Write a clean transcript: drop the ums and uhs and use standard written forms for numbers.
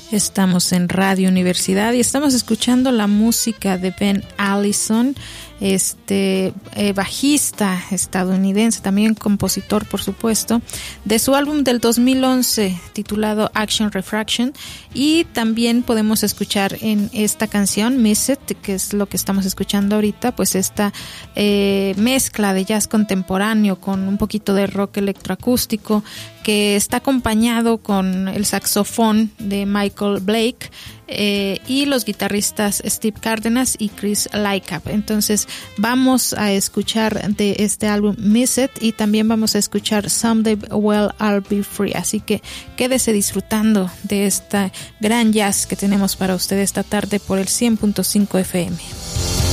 Estamos en Radio Universidad y estamos escuchando la música de Ben Allison, bajista estadounidense, también compositor, por supuesto, de su álbum del 2011 titulado Action Refraction. Y también podemos escuchar en esta canción Miss It, que es lo que estamos escuchando ahorita, pues esta mezcla de jazz contemporáneo con un poquito de rock electroacústico, que está acompañado con el saxofón de Michael Blake y los guitarristas Steve Cardenas y Chris Lightcap. Entonces vamos a escuchar de este álbum Miss It y también vamos a escuchar Someday Well I'll Be Free. Así que quédese disfrutando de esta gran jazz que tenemos para usted esta tarde por el 100.5 FM.